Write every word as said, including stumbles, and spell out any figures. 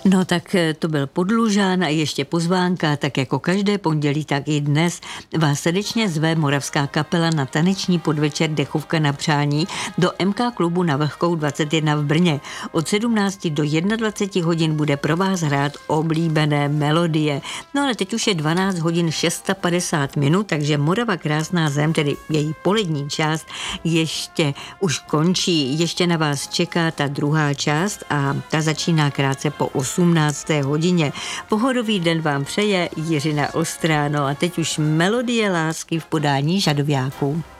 No tak to byl Podlužán a ještě pozvánka, tak jako každé pondělí, tak i dnes vás srdečně zve Moravská kapela na taneční podvečer Dechovka na přání do M K klubu na Vlhkou dvacet jedna v Brně. Od sedmnácti do dvaceti jedna hodin bude pro vás hrát oblíbené melodie. No ale teď už je dvanáct hodin padesát šest minut, takže Morava krásná zem, tedy její polední část, ještě už končí. Ještě na vás čeká ta druhá část a ta začíná krátce po osmnácté hodině. Pohodový den vám přeje Jiřina Ostrá, no a teď už melodie lásky v podání Žadoviáků.